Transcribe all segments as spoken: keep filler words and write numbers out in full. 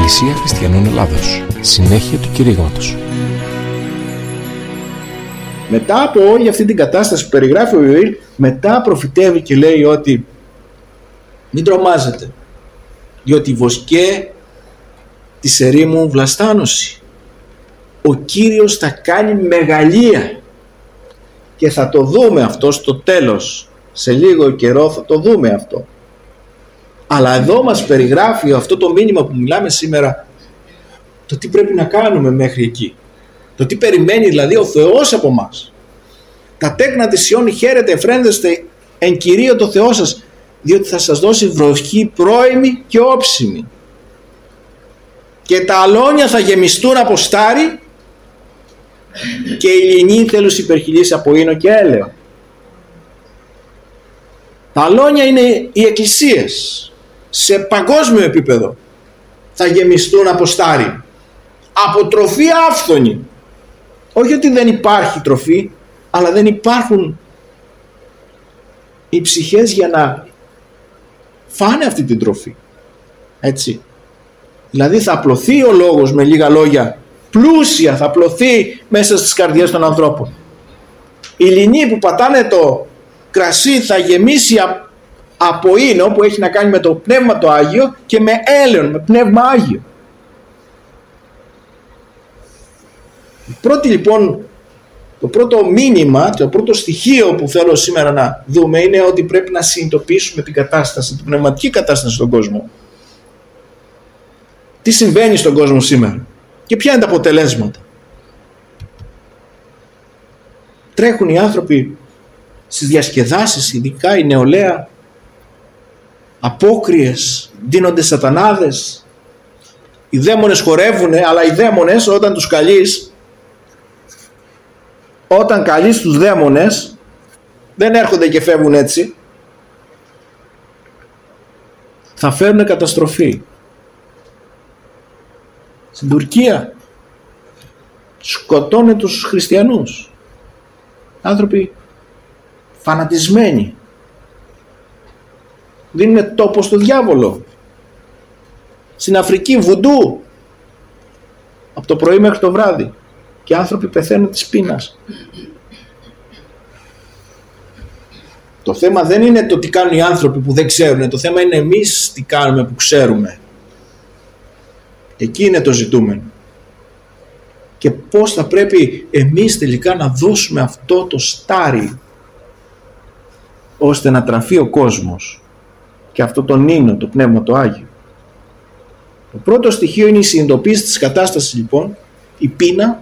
Εκκλησία Χριστιανών Ελλάδος. Συνέχεια του κηρύγματος. Μετά από όλη αυτή την κατάσταση που περιγράφει ο Ιωήλ, μετά προφητεύει και λέει ότι μην τρομάζετε, διότι βοσκέ της ερήμου βλαστάνωση. Ο Κύριος θα κάνει μεγαλεία και θα το δούμε αυτό στο τέλος. Σε λίγο καιρό θα το δούμε αυτό. Αλλά εδώ μας περιγράφει αυτό το μήνυμα που μιλάμε σήμερα, το τι πρέπει να κάνουμε μέχρι εκεί. Το τι περιμένει δηλαδή ο Θεός από μας. Τα τέκνα της Σιών χαίρετε, εφραίνεστε εν Κυρίω το Θεό σας, διότι θα σας δώσει βροχή πρώιμη και όψιμη. Και τα αλόνια θα γεμιστούν από στάρι και οι λινοί θέλους υπερχιλείς από ίνο και έλαιο. Τα αλόνια είναι οι εκκλησίες. Σε παγκόσμιο επίπεδο θα γεμιστούν από στάρι, από τροφή άφθονη. Όχι ότι δεν υπάρχει τροφή, αλλά δεν υπάρχουν οι ψυχές για να φάνε αυτή την τροφή. Έτσι. Δηλαδή θα απλωθεί ο λόγος, με λίγα λόγια, πλούσια θα απλωθεί μέσα στις καρδιές των ανθρώπων. Οι λινοί που πατάνε το κρασί θα γεμίσει από ίνο που έχει να κάνει με το πνεύμα το Άγιο και με έλεον, με πνεύμα Άγιο. Πρώτη λοιπόν, το πρώτο μήνυμα, το πρώτο στοιχείο που θέλω σήμερα να δούμε είναι ότι πρέπει να συνειδητοποιήσουμε την κατάσταση, την πνευματική κατάσταση στον κόσμο. Τι συμβαίνει στον κόσμο σήμερα και ποια είναι τα αποτελέσματα. Τρέχουν οι άνθρωποι στις διασκεδάσεις, ειδικά η νεολαία, απόκριες, δίνονται σατανάδες, οι δαίμονες χορεύουνε, αλλά οι δαίμονες όταν τους καλείς, όταν καλείς τους δαίμονες, δεν έρχονται και φεύγουν έτσι, θα φέρουν καταστροφή. Στην Τουρκία σκοτώνουν τους χριστιανούς, άνθρωποι φανατισμένοι, δίνουν τόπο στο διάβολο. Στην Αφρική βουντού από το πρωί μέχρι το βράδυ και άνθρωποι πεθαίνουν της πείνας. Το θέμα δεν είναι το τι κάνουν οι άνθρωποι που δεν ξέρουν, το θέμα είναι εμείς τι κάνουμε που ξέρουμε. Εκεί είναι το ζητούμενο. Και πώς θα πρέπει εμείς τελικά να δώσουμε αυτό το στάρι ώστε να τραφεί ο κόσμος και αυτό το ίνο, το πνεύμα το Άγιο. Το πρώτο στοιχείο είναι η συνειδητοποίηση της κατάστασης λοιπόν, η πείνα,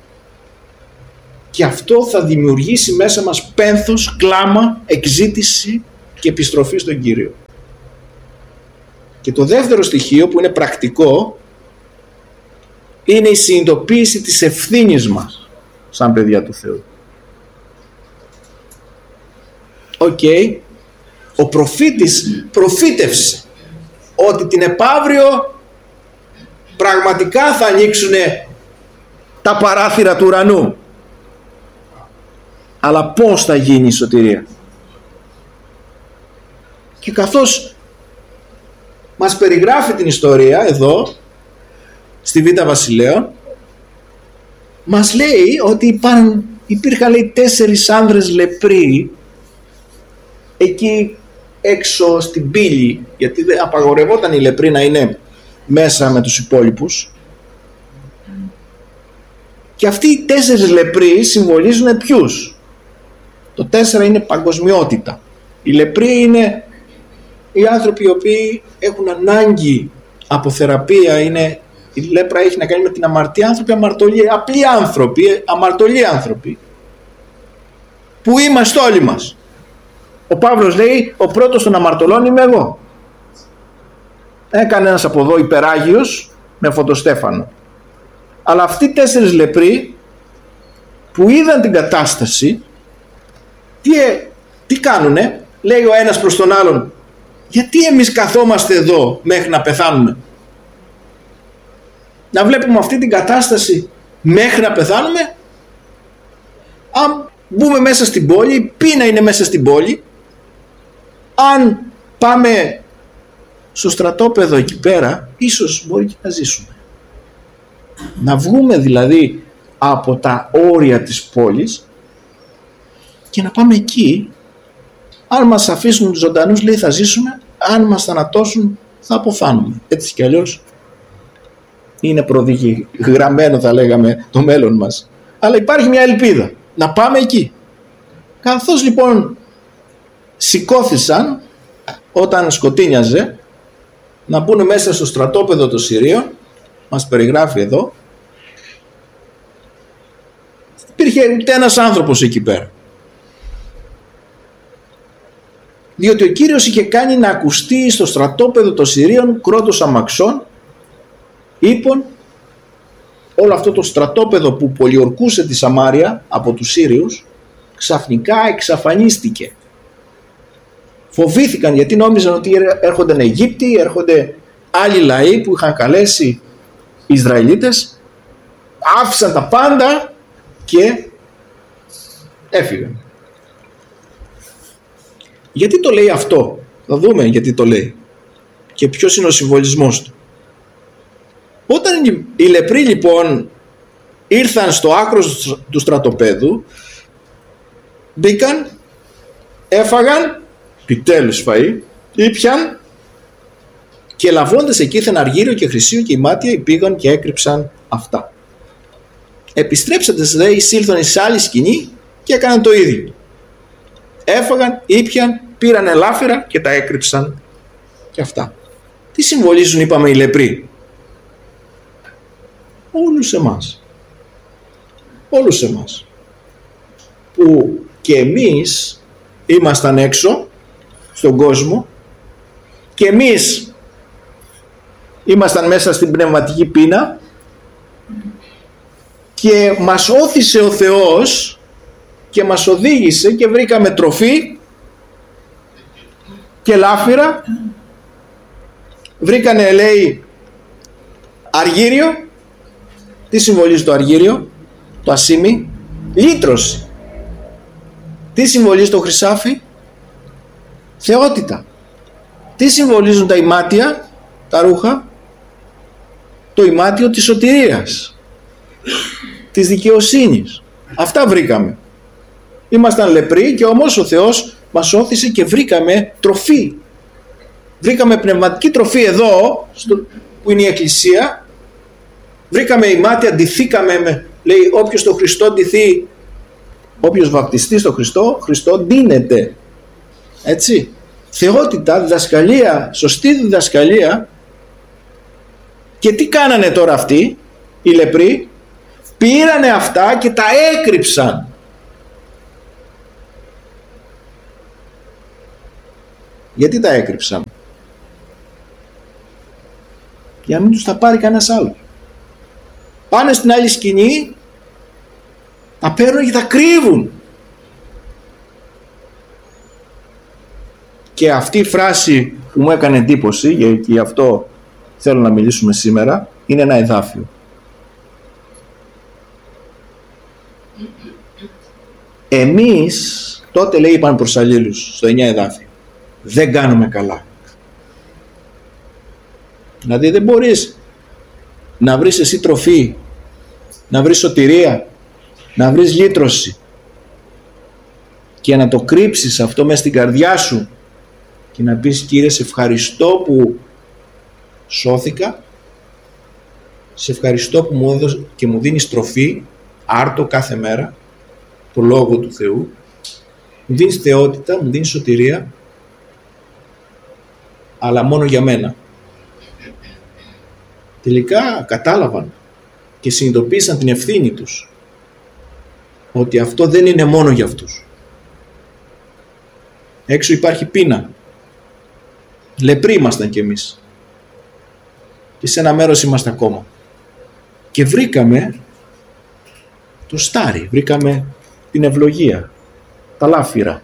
και αυτό θα δημιουργήσει μέσα μας πένθος, κλάμα, εκζήτηση και επιστροφή στον Κύριο. Και το δεύτερο στοιχείο που είναι πρακτικό είναι η συνειδητοποίηση της ευθύνης μας σαν παιδιά του Θεού. Οκ, okay. Ο προφήτης προφήτευσε ότι την επαύριο πραγματικά θα ανοίξουν τα παράθυρα του ουρανού. Αλλά πώς θα γίνει η σωτηρία? Και καθώς μας περιγράφει την ιστορία εδώ στη Β' Βασιλέων, μας λέει ότι υπήρχαν, υπήρχαν λέει, τέσσερις άνδρες λεπροί εκεί έξω στην πύλη, γιατί δεν απαγορευόταν οι λεπροί να είναι μέσα με τους υπόλοιπους, και αυτοί οι τέσσερις λεπροί συμβολίζουν ποιους? Το τέσσερα είναι παγκοσμιότητα. Οι λεπροί είναι οι άνθρωποι οι οποίοι έχουν ανάγκη από θεραπεία, είναι, η λέπρα έχει να κάνει με την αμαρτία, άνθρωποι αμαρτωλοί, απλοί άνθρωποι, αμαρτωλοί άνθρωποι, που είμαστε όλοι μας. Ο Παύλος λέει, ο πρώτος των αμαρτωλών είμαι εγώ. Έκανε ένας από εδώ υπεράγιος με φωτοστέφανο. Αλλά αυτοί οι τέσσερις λεπροί που είδαν την κατάσταση, τι, τι κάνουνε? Λέει ο ένας προς τον άλλον, γιατί εμείς καθόμαστε εδώ μέχρι να πεθάνουμε? Να βλέπουμε αυτή την κατάσταση μέχρι να πεθάνουμε? Αν μπούμε μέσα στην πόλη, η πείνα είναι μέσα στην πόλη, αν πάμε στο στρατόπεδο εκεί πέρα, ίσως μπορεί και να ζήσουμε. Να βγούμε δηλαδή από τα όρια της πόλης και να πάμε εκεί. Αν μας αφήσουν ζωντανούς, λέει, θα ζήσουμε, αν μας θανατώσουν θα αποφάνουμε. Έτσι κι αλλιώς είναι προδιγραμμένο, θα λέγαμε, το μέλλον μας. Αλλά υπάρχει μια ελπίδα να πάμε εκεί. Καθώς λοιπόν σηκώθησαν όταν σκοτίνιαζε να μπουν μέσα στο στρατόπεδο των Συρίων, μας περιγράφει εδώ, υπήρχε ούτε ένας άνθρωπος εκεί πέρα. Διότι ο Κύριος είχε κάνει να ακουστεί στο στρατόπεδο των Συρίων κρότος αμαξών, ύπων, όλο αυτό το στρατόπεδο που πολιορκούσε τη Σαμάρια από τους Σύριους, ξαφνικά εξαφανίστηκε. Φοβήθηκαν γιατί νόμιζαν ότι έρχονταν Αιγύπτιοι, έρχονται άλλοι λαοί που είχαν καλέσει οι Ισραηλίτες, άφησαν τα πάντα και έφυγαν. Γιατί το λέει αυτό? Θα δούμε γιατί το λέει και ποιος είναι ο συμβολισμός του. Όταν οι λεπροί λοιπόν ήρθαν στο άκρο του στρατοπέδου, μπήκαν, έφαγαν, επιτέλους φαΐ, ήπιαν και λαβώντας εκείθεν αργύριο και χρυσίο και ημάτια πήγαν και έκρυψαν αυτά. Επιστρέψαντες δε εισήλθαν σε άλλη σκηνή και έκαναν το ίδιο. Έφαγαν, ήπιαν, πήραν ελάφυρα και τα έκρυψαν και αυτά. Τι συμβολίζουν, είπαμε, οι λεπροί? Όλους εμάς. Όλους εμάς. Που και εμείς ήμασταν έξω στον κόσμο και εμείς ήμασταν μέσα στην πνευματική πείνα και μας όθησε ο Θεός και μας οδήγησε και βρήκαμε τροφή και λάφυρα, βρήκανε, λέει, αργύριο. Τι συμβολίζει το αργύριο? Το ασίμι. Λύτρωση. Τι συμβολίζει το χρυσάφι? Θεότητα. Τι συμβολίζουν τα ημάτια, τα ρούχα? Το ημάτιο της σωτηρίας, της δικαιοσύνης. Αυτά βρήκαμε. Ήμασταν λεπροί και όμως ο Θεός μας όθησε και βρήκαμε τροφή. Βρήκαμε πνευματική τροφή εδώ, στο, που είναι η Εκκλησία. Βρήκαμε ημάτια, ντυθήκαμε με, λέει, όποιος το Χριστό ντυθεί, όποιος βαπτιστεί στο Χριστό, Χριστό ντύνεται. Έτσι. Θεότητα, διδασκαλία, σωστή διδασκαλία. Και τι κάνανε τώρα αυτοί οι λεπροί? Πήρανε αυτά και τα έκρυψαν. Γιατί τα έκρυψαν? Για να μην τους τα πάρει κανένας άλλος. Πάνε στην άλλη σκηνή, τα παίρνουν και τα κρύβουν. Και αυτή η φράση που μου έκανε εντύπωση, και γι' αυτό θέλω να μιλήσουμε σήμερα, είναι ένα εδάφιο. Εμείς τότε, λέει, είπαν προς αλλήλους στο εννιά εδάφιο, δεν κάνουμε καλά. Δηλαδή δεν μπορείς να βρεις εσύ τροφή, να βρεις σωτηρία, να βρεις λύτρωση και να το κρύψεις αυτό μέσα στην καρδιά σου και να πεις, Κύριε, σε ευχαριστώ που σώθηκα, σε ευχαριστώ που μου έδωσε και μου δίνεις τροφή, άρτο κάθε μέρα, το Λόγο του Θεού, μου δίνεις θεότητα, μου δίνεις σωτηρία, αλλά μόνο για μένα. Τελικά κατάλαβαν και συνειδητοποίησαν την ευθύνη τους ότι αυτό δεν είναι μόνο για αυτούς. Έξω υπάρχει πείνα. Λεπροί ήμασταν κι εμείς. Και σε ένα μέρος είμαστε ακόμα. Και βρήκαμε το στάρι, βρήκαμε την ευλογία, τα λάφυρα.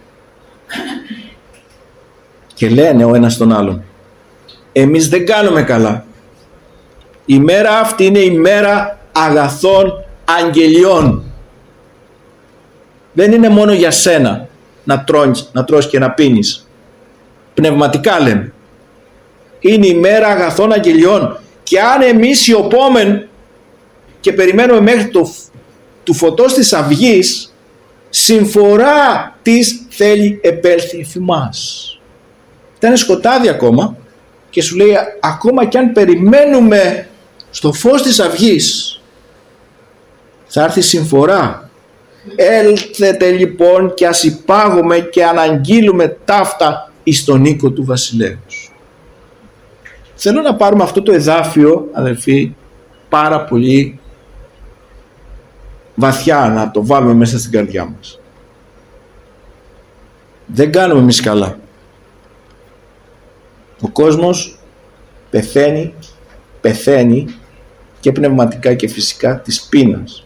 Και λένε ο ένας τον άλλον, εμείς δεν κάνουμε καλά. Η μέρα αυτή είναι η μέρα αγαθών αγγελιών. Δεν είναι μόνο για σένα να τρώνεις, να τρως και να πίνεις. Πνευματικά λέμε. είναι η μέρα αγαθών αγγελιών. Και αν εμείς σιωπόμεν και περιμένουμε μέχρι το, του φωτός της αυγής, συμφορά της θέλει επέλθει εφημάς. Ήταν σκοτάδι ακόμα και σου λέει ακόμα κι αν περιμένουμε στο φως της αυγής θα έρθει συμφορά. Έλθετε λοιπόν και ας υπάγουμε και αναγγείλουμε ταύτα εις τον οίκο του βασιλέως. Θέλω να πάρουμε αυτό το εδάφιο, αδελφοί, πάρα πολύ βαθιά, να το βάλουμε μέσα στην καρδιά μας. Δεν κάνουμε εμείς καλά. Ο κόσμος πεθαίνει, πεθαίνει και πνευματικά και φυσικά της πείνας.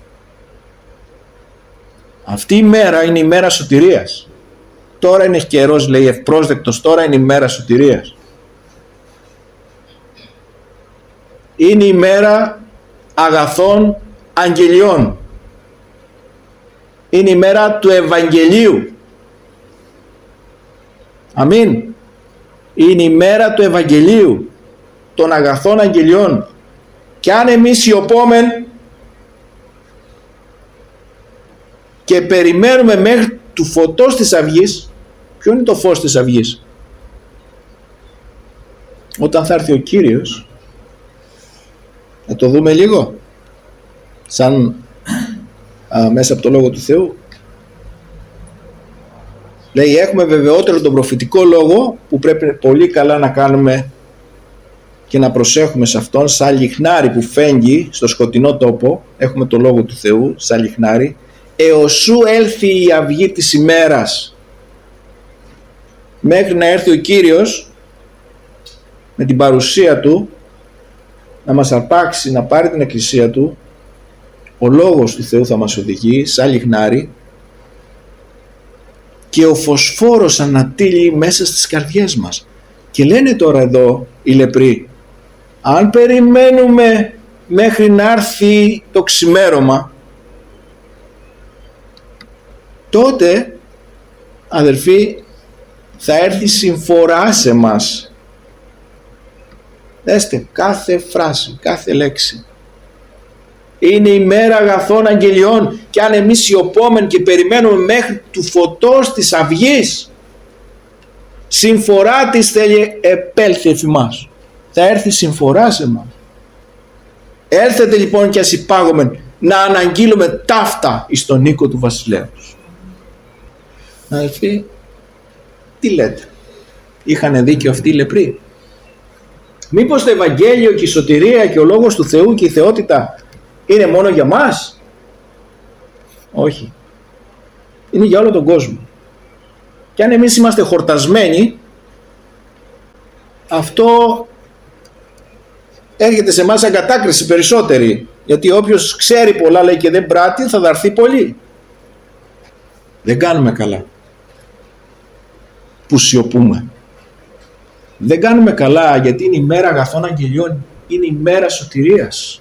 Αυτή η μέρα είναι η μέρα σωτηρίας. Τώρα είναι καιρός, λέει, ευπρόσδεκτος, τώρα είναι η μέρα σωτηρίας. Είναι η μέρα αγαθών αγγελιών. Είναι η μέρα του Ευαγγελίου. Αμήν. Είναι η μέρα του Ευαγγελίου, των αγαθών αγγελιών. Και αν εμείς σιωπόμεν και περιμένουμε μέχρι του φωτός της αυγής, ποιο είναι το φως της αυγής? Όταν θα έρθει ο Κύριος, θα το δούμε λίγο σαν α, μέσα από το Λόγο του Θεού. Λέει, έχουμε βεβαιότερο τον προφητικό λόγο που πρέπει πολύ καλά να κάνουμε και να προσέχουμε σε αυτόν, σαν λιχνάρι που φέγγει στο σκοτεινό τόπο. Έχουμε το Λόγο του Θεού σαν λιχνάρι, εωσού έλθει η αυγή της ημέρας. Μέχρι να έρθει ο Κύριος με την παρουσία Του να μας αρπάξει, να πάρει την εκκλησία Του, ο Λόγος του Θεού θα μας οδηγεί σαν λιχνάρι και ο φωσφόρος ανατείλει μέσα στις καρδιές μας. Και λένε τώρα εδώ οι λεπροί, αν περιμένουμε μέχρι να έρθει το ξημέρωμα, τότε, αδελφοί, θα έρθει συμφορά σε μας. Δέστε, κάθε φράση, κάθε λέξη. Είναι η μέρα αγαθών αγγελιών, και αν εμείς σιωπόμεν και περιμένουμε μέχρι του φωτός της αυγής, συμφορά της θέλει επέλθει εφημάς. Θα έρθει συμφορά σε μας. Έλθετε λοιπόν και ας υπάγομεν να αναγγείλουμε ταύτα εις τον οίκο του βασιλέως. Αδελφοί, τι λέτε? Είχανε δίκιο αυτοί οι λεπροί? Μήπως το Ευαγγέλιο και η σωτηρία και ο Λόγος του Θεού και η θεότητα είναι μόνο για μας? Όχι. Είναι για όλο τον κόσμο. Και αν εμείς είμαστε χορτασμένοι, αυτό έρχεται σε εμάς σαν κατάκριση περισσότερη. Γιατί όποιος ξέρει πολλά, λέει, και δεν πράττει, θα δαρθεί πολύ. Δεν κάνουμε καλά που σιωπούμε. Δεν κάνουμε καλά, γιατί είναι η μέρα αγαθών αγγελιών. Είναι η μέρα σωτηρίας.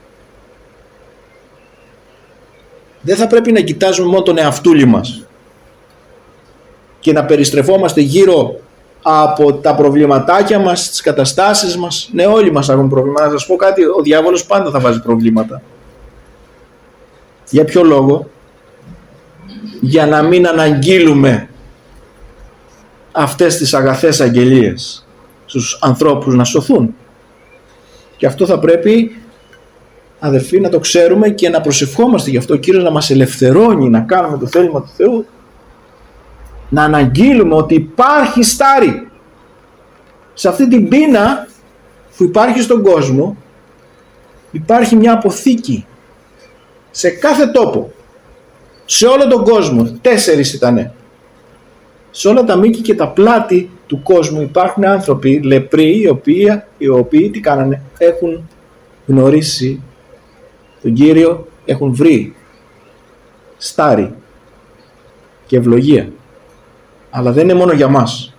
Δεν θα πρέπει να κοιτάζουμε μόνο τον εαυτούλη μας και να περιστρεφόμαστε γύρω από τα προβληματάκια μας, τις καταστάσεις μας. Ναι, όλοι μας έχουν προβλήματα. Να σας πω κάτι, ο διάβολος πάντα θα βάζει προβλήματα. Για ποιο λόγο? Για να μην αναγγείλουμε αυτές τις αγαθές αγγελίες στους ανθρώπους να σωθούν. Και αυτό θα πρέπει, αδερφοί, να το ξέρουμε και να προσευχόμαστε γι' αυτό. Ο Κύριος να μας ελευθερώνει να κάνουμε το θέλημα του Θεού, να αναγγείλουμε ότι υπάρχει στάρι σε αυτή την πείνα που υπάρχει στον κόσμο. Υπάρχει μια αποθήκη σε κάθε τόπο, σε όλο τον κόσμο. Τέσσερις ήτανε. Σε όλα τα μήκη και τα πλάτη του κόσμου υπάρχουν άνθρωποι λεπροί, οι οποίοι, οι οποίοι τι κάνανε? Έχουν γνωρίσει τον Κύριο, έχουν βρει στάρι και ευλογία. Αλλά δεν είναι μόνο για μας.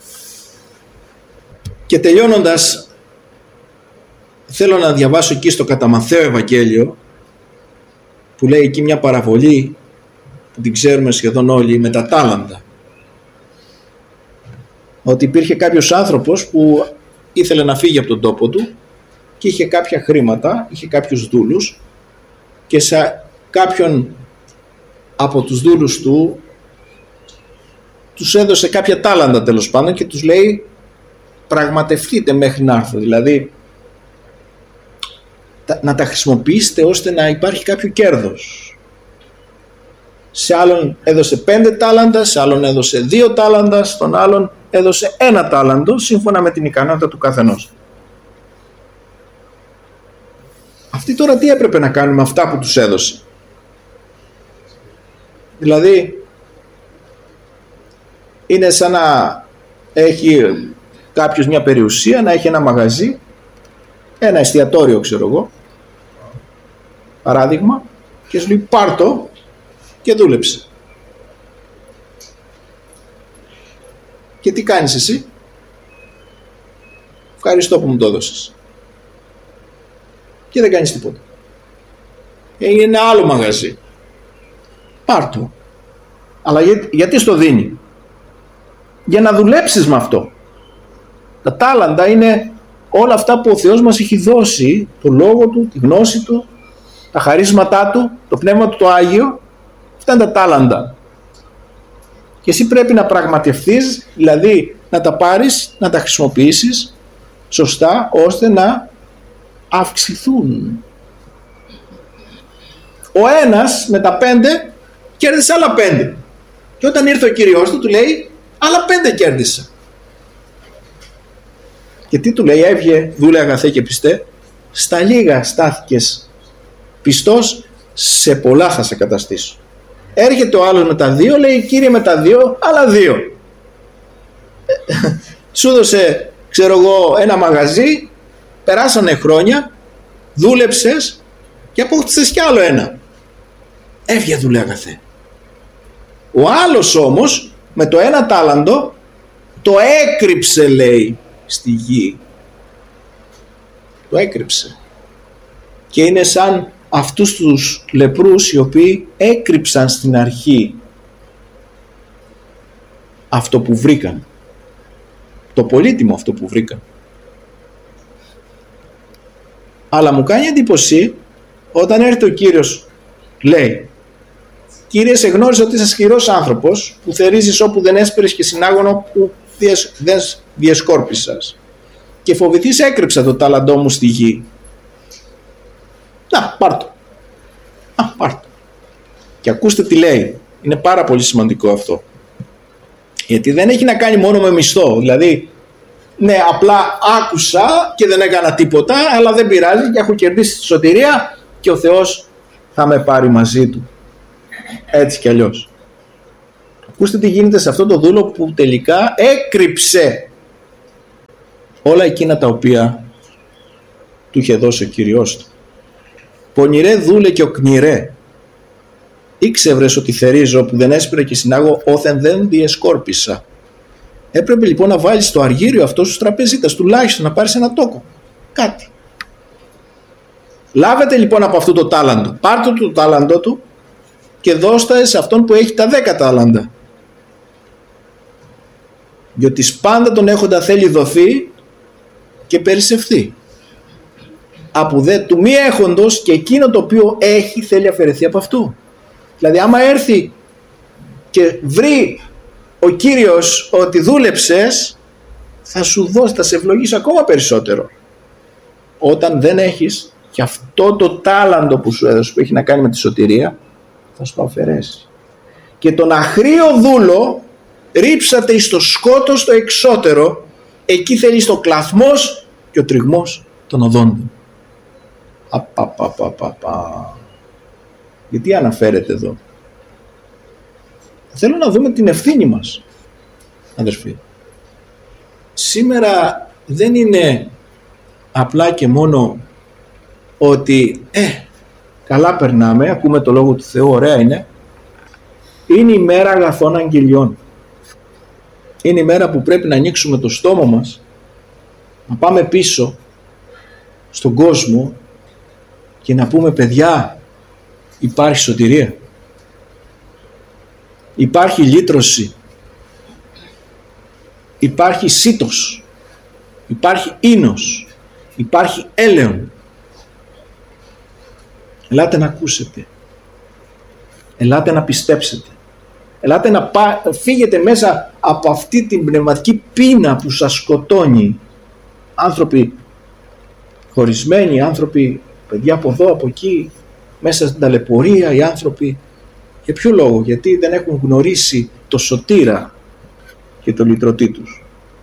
Και τελειώνοντας, θέλω να διαβάσω εκεί στο κατά Μαθαίο Ευαγγέλιο, που λέει εκεί μια παραβολή που την ξέρουμε σχεδόν όλοι, με τα τάλαντα. Ότι υπήρχε κάποιος άνθρωπος που ήθελε να φύγει από τον τόπο του και είχε κάποια χρήματα, είχε κάποιους δούλους και σε κάποιον από τους δούλους του τους έδωσε κάποια τάλαντα τέλος πάντων και τους λέει πραγματευτείτε μέχρι να έρθω, δηλαδή να τα χρησιμοποιήσετε ώστε να υπάρχει κάποιο κέρδος. Σε άλλον έδωσε πέντε τάλαντα, σε άλλον έδωσε δύο τάλαντα, στον άλλον έδωσε ένα τάλαντο σύμφωνα με την ικανότητα του καθενός. Αυτοί τώρα τι έπρεπε να κάνουν με αυτά που τους έδωσε? Δηλαδή είναι σαν να έχει κάποιος μια περιουσία, να έχει ένα μαγαζί, ένα εστιατόριο ξέρω εγώ, παράδειγμα, και σου λέει πάρ' το και δούλεψε. Και τι κάνεις εσύ? Ευχαριστώ που μου το έδωσες. Και δεν κάνεις τίποτα. Είναι ένα άλλο μαγαζί. Πάρ' το. Αλλά για, γιατί στο δίνει? Για να δουλέψεις με αυτό. Τα τάλαντα είναι όλα αυτά που ο Θεός μας έχει δώσει, το λόγο Του, τη γνώση Του, τα χαρίσματά Του, το Πνεύμα Του το Άγιο. Αυτά είναι τα τάλαντα. Και εσύ πρέπει να πραγματευτείς, δηλαδή να τα πάρεις, να τα χρησιμοποιήσεις σωστά, ώστε να αυξηθούν. Ο ένας με τα πέντε κέρδισε άλλα πέντε. Και όταν ήρθε ο Κύριος του, του λέει άλλα πέντε κέρδισα. Και τι του λέει? Έβγε, δούλε αγαθέ και πιστέ, στα λίγα στάθηκες πιστός, σε πολλά θα σε καταστήσω. Έρχεται ο άλλος με τα δύο, λέει Κύριε με τα δύο, άλλα δύο. Σου δώσε, ξέρω εγώ, ένα μαγαζί, περάσανε χρόνια, δούλεψες και απόκτησες κι άλλο ένα. Έβγε δούλε αγαθέ. Ο άλλος όμως με το ένα τάλαντο το έκρυψε, λέει, στη γη. Το έκρυψε. Και είναι σαν αυτούς τους λεπρούς οι οποίοι έκρυψαν στην αρχή αυτό που βρήκαν, το πολύτιμο αυτό που βρήκαν. Αλλά μου κάνει εντύπωση όταν έρθει ο Κύριος, λέει Κύριε, σε γνώρισα ότι είσαι σκληρός άνθρωπος που θερίζεις όπου δεν έσπερες και συνάγωνο που δεν διεσκόρπισας και φοβηθείς έκρυψα το τάλαντό μου στη γη. Να, πάρ' το. Α, πάρ' το. Και ακούστε τι λέει. Είναι πάρα πολύ σημαντικό αυτό. Γιατί δεν έχει να κάνει μόνο με μισθό. Δηλαδή, ναι, απλά άκουσα και δεν έκανα τίποτα, αλλά δεν πειράζει και έχω κερδίσει τη σωτηρία και ο Θεός θα με πάρει μαζί Του. Έτσι κι αλλιώς. Ακούστε τι γίνεται σε αυτό το δούλο που τελικά έκρυψε όλα εκείνα τα οποία του είχε δώσει ο Κύριος του. Πονηρέ δούλε και οκνηρέ, ήξευρες ότι θερίζω που δεν έσπηρε και συνάγω όθεν δεν διεσκόρπισα. Έπρεπε λοιπόν να βάλεις το αργύριο αυτό στους τραπεζίτες, τουλάχιστον να πάρεις ένα τόκο. Κάτι. Λάβετε λοιπόν από αυτό το τάλαντο, πάρτε το τάλαντο του και δώστε σε αυτόν που έχει τα δέκα τάλαντα. Διότι πάντα τον έχοντα θέλει δοθεί και περισσευθεί. Από δε του μη έχοντος και εκείνο το οποίο έχει θέλει αφαιρεθεί από αυτού. Δηλαδή άμα έρθει και βρει ο Κύριος ότι δούλεψες, θα σου δώσει, θα σε ευλογήσει ακόμα περισσότερο. Όταν δεν έχεις και αυτό το τάλαντο που σου έδωσε που έχει να κάνει με τη σωτηρία, θα σου το αφαιρέσει. Και τον αχρίο δούλο ρίψατε εις το σκότος το εξώτερο, εκεί θέλει το κλαθμός και ο τριγμός των οδόντων. Απαπαπαπαπα. Γιατί αναφέρεται εδώ? Θέλω να δούμε την ευθύνη μας, αδερφοί. Σήμερα δεν είναι απλά και μόνο ότι ε, καλά περνάμε, ακούμε το Λόγο του Θεού, ωραία είναι. Είναι η μέρα αγαθών αγγελιών. Είναι η μέρα που πρέπει να ανοίξουμε το στόμα μας, να πάμε πίσω στον κόσμο και να πούμε παιδιά, υπάρχει σωτηρία, υπάρχει λύτρωση, υπάρχει σίτος, υπάρχει ίνος, υπάρχει έλεον. Ελάτε να ακούσετε, ελάτε να πιστέψετε, ελάτε να πά... φύγετε μέσα από αυτή την πνευματική πείνα που σας σκοτώνει. Άνθρωποι χωρισμένοι, άνθρωποι, παιδιά από εδώ, από εκεί, μέσα στην ταλαιπωρία, οι άνθρωποι. Για ποιο λόγο? Γιατί δεν έχουν γνωρίσει το σωτήρα και το λυτρωτή τους.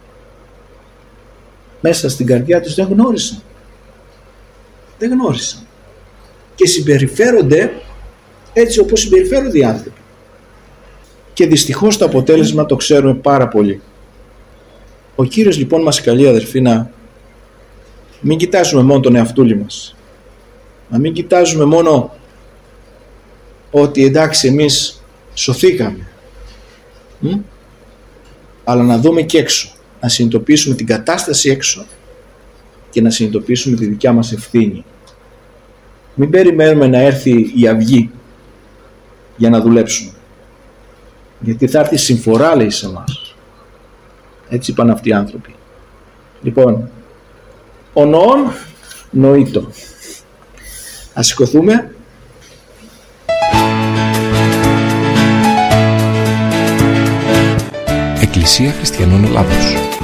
Μέσα στην καρδιά τους δεν γνώρισαν. Δεν γνώρισαν. Και συμπεριφέρονται έτσι όπως συμπεριφέρονται οι άνθρωποι. Και δυστυχώς το αποτέλεσμα το ξέρουμε πάρα πολύ. Ο Κύριος λοιπόν μας καλεί, αδερφοί, να μην κοιτάζουμε μόνο τον εαυτούλη μας. Να μην κοιτάζουμε μόνο ότι εντάξει εμείς σωθήκαμε. Μ? Αλλά να δούμε και έξω. Να συνειδητοποιήσουμε την κατάσταση έξω και να συνειδητοποιήσουμε τη δικιά μας ευθύνη. Μην περιμένουμε να έρθει η αυγή για να δουλέψουμε. Γιατί θα έρθει συμφορά, λέει, σε εμάς. Έτσι είπαν αυτοί οι άνθρωποι. Λοιπόν, ο νοών νοήτο. Ας σηκωθούμε. Εκκλησία Χριστιανών Ελλάδος.